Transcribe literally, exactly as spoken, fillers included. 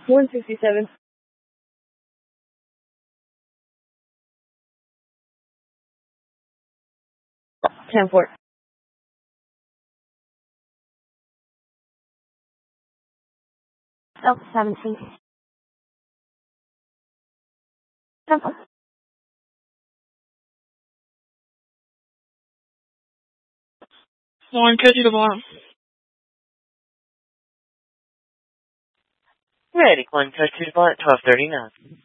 one sixty-seven. ten four. Delta seventeen. ten four. One, coach you the bottom. Ready, one, coach to the bottom, twelve thirty-nine.